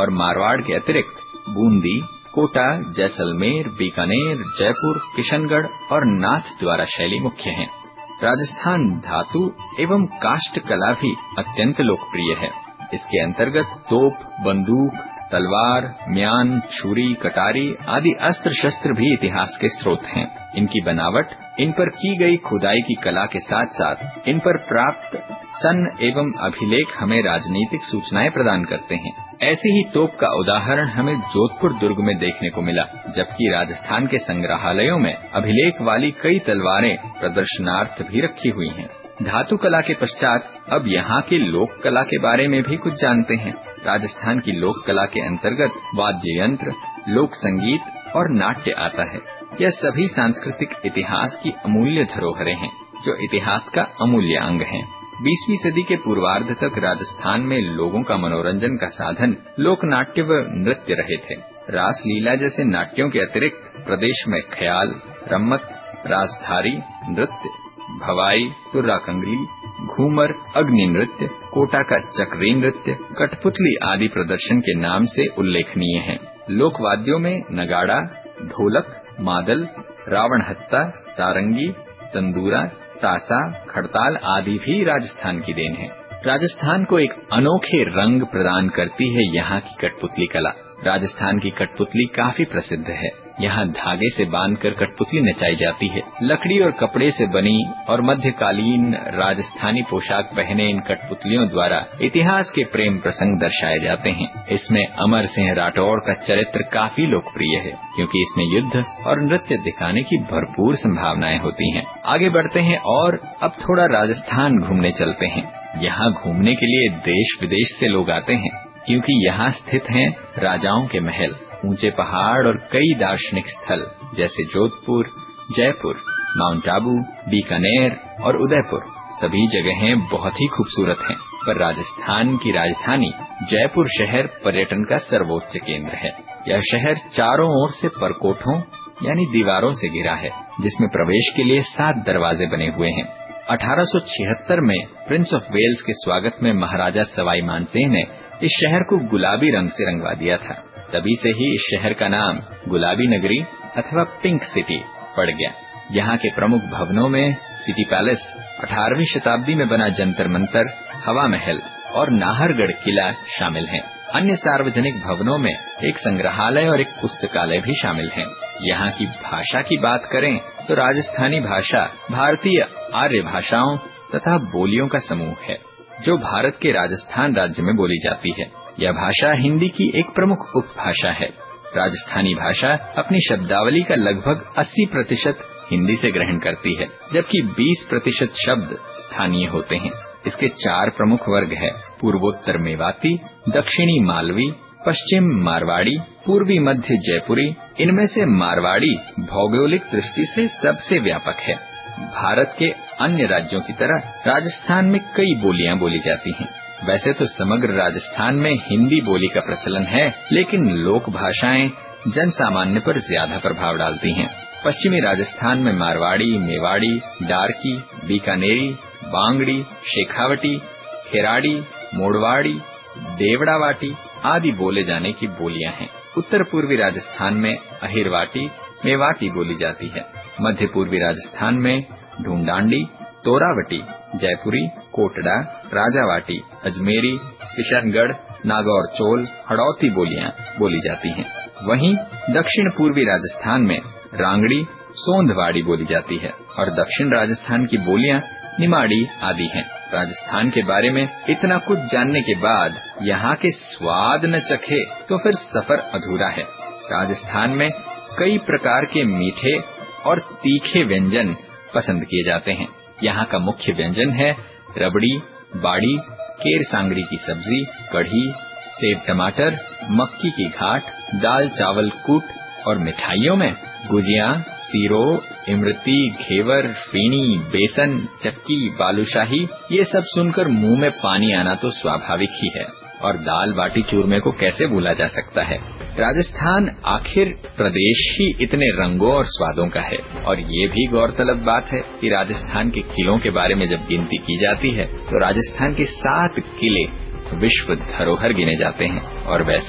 और मारवाड़ के अतिरिक्त बूंदी, कोटा, जैसलमेर, बीकानेर, जयपुर, किशनगढ़ और नाथद्वारा शैली मुख्य हैं। राजस्थान धातु एवं काष्ठ कला भी अत्यंत लोकप्रिय है। इसके अंतर्गत तोप, बंदूक, तलवार, म्यान, छुरी, कटारी आदि अस्त्र शस्त्र भी इतिहास के स्रोत हैं। इनकी बनावट, इन पर की गई खुदाई की कला के साथ साथ इन पर प्राप्त सन एवं अभिलेख हमें राजनीतिक सूचनाएं प्रदान करते हैं। ऐसी ही तोप का उदाहरण हमें जोधपुर दुर्ग में देखने को मिला, जबकि राजस्थान के संग्रहालयों में अभिलेख वाली कई तलवारें प्रदर्शनार्थ भी रखी हुई हैं। धातु कला के पश्चात अब यहाँ की लोक कला के बारे में भी कुछ जानते हैं। राजस्थान की लोक कला के अंतर्गत वाद्य यंत्र, लोक संगीत और नाट्य आता है। यह सभी सांस्कृतिक इतिहास की अमूल्य धरोहरें हैं, जो इतिहास का अमूल्य अंग हैं। 20वीं सदी के पूर्वार्ध तक राजस्थान में लोगों का मनोरंजन का साधन लोक नाट्य व नृत्य रहे थे। रास लीला जैसे नाट्यों के अतिरिक्त प्रदेश में ख्याल, रम्मत, रासधारी नृत्य, भवाई, तुर्रा कंगली, घूमर, अग्नि नृत्य, कोटा का चक्री नृत्य, कठपुतली आदि प्रदर्शन के नाम से उल्लेखनीय हैं। लोकवाद्यों में नगाड़ा, ढोलक, मादल, रावण हत्ता, सारंगी, तंदूरा, तासा, खड़ताल आदि भी राजस्थान की देन है। राजस्थान को एक अनोखे रंग प्रदान करती है यहाँ की कठपुतली कला। राजस्थान की कठपुतली काफी प्रसिद्ध है। यहाँ धागे से बांधकर कठपुतली नचाई जाती है। लकड़ी और कपड़े से बनी और मध्यकालीन राजस्थानी पोशाक पहने इन कठपुतलियों द्वारा इतिहास के प्रेम प्रसंग दर्शाए जाते हैं। इसमें अमर सिंह राठौड़ का चरित्र काफी लोकप्रिय है, क्योंकि इसमें युद्ध और नृत्य दिखाने की भरपूर संभावनाएं होती हैं। आगे बढ़ते हैं और अब थोड़ा राजस्थान घूमने चलते हैं। यहाँ घूमने के लिए देश विदेश से लोग आते हैं, क्योंकि यहाँ स्थित हैं राजाओं के महल, ऊंचे पहाड़ और कई दार्शनिक स्थल जैसे जोधपुर, जयपुर, माउंट आबू, बीकानेर और उदयपुर। सभी जगहें बहुत ही खूबसूरत हैं, पर राजस्थान की राजधानी जयपुर शहर पर्यटन का सर्वोच्च केंद्र है। यह शहर चारों ओर से परकोठों यानी दीवारों से घिरा है, जिसमें प्रवेश के लिए 7 दरवाजे बने हुए हैं। 1876 में प्रिंस ऑफ वेल्स के स्वागत में महाराजा सवाई मानसिंह ने इस शहर को गुलाबी रंग से रंगवा दिया था। तभी से ही इस शहर का नाम गुलाबी नगरी अथवा पिंक सिटी पड़ गया। यहाँ के प्रमुख भवनों में सिटी पैलेस, 18वीं शताब्दी में बना जंतर मंतर, हवा महल और नाहरगढ़ किला शामिल हैं। अन्य सार्वजनिक भवनों में एक संग्रहालय और एक पुस्तकालय भी शामिल हैं। यहाँ की भाषा की बात करें तो राजस्थानी भाषा भारतीय आर्य भाषाओं तथा बोलियों का समूह है, जो भारत के राजस्थान राज्य में बोली जाती है। यह भाषा हिंदी की एक प्रमुख उपभाषा है। राजस्थानी भाषा अपनी शब्दावली का लगभग 80% हिंदी से ग्रहण करती है, जबकि 20% शब्द स्थानीय होते हैं। इसके 4 प्रमुख वर्ग है: पूर्वोत्तर मेवाती, दक्षिणी मालवी, पश्चिम मारवाड़ी, पूर्वी मध्य जयपुरी। इनमें से मारवाड़ी भौगोलिक दृष्टि से सबसे व्यापक है। भारत के अन्य राज्यों की तरह राजस्थान में कई बोलियां बोली जाती हैं। वैसे तो समग्र राजस्थान में हिंदी बोली का प्रचलन है, लेकिन लोक भाषाएं जन सामान्य पर ज्यादा प्रभाव डालती हैं। पश्चिमी राजस्थान में मारवाड़ी, मेवाड़ी, डारकी, बीकानेरी, बांगड़ी, शेखावटी, खेराड़ी, मोड़वाड़ी, देवड़ावाटी आदि बोले जाने की बोलियां हैं। उत्तर पूर्वी राजस्थान में अहिरवाटी, मेवाटी बोली जाती है। मध्य पूर्वी राजस्थान में ढूंढांडी, तोरावटी, जयपुरी, कोटड़ा, राजावाटी, अजमेरी, किशनगढ़, नागौर चोल, हड़ौती बोलियां बोली जाती हैं। वहीं दक्षिण पूर्वी राजस्थान में रांगड़ी, सोंधवाड़ी बोली जाती है और दक्षिण राजस्थान की बोलियां निमाड़ी आदि हैं। राजस्थान के बारे में इतना कुछ जानने के बाद यहाँ के स्वाद न चखे तो फिर सफर अधूरा है। राजस्थान में कई प्रकार के मीठे और तीखे व्यंजन पसंद किए जाते हैं। यहाँ का मुख्य व्यंजन है रबड़ी, बाड़ी, केर सांगरी की सब्जी, कढ़ी, सेब टमाटर, मक्की की घाट, दाल चावल कूट और मिठाइयों में गुजिया, सीरो, इमरती, घेवर, फीनी, बेसन, चक्की, बालूशाही। ये सब सुनकर मुंह में पानी आना तो स्वाभाविक ही है, और दाल बाटी चूरमे को कैसे भूला जा सकता है। राजस्थान आखिर प्रदेश ही इतने रंगों और स्वादों का है। और ये भी गौरतलब बात है कि राजस्थान के किलों के बारे में जब गिनती की जाती है तो राजस्थान के 7 किले विश्व धरोहर गिने जाते हैं। और वैसे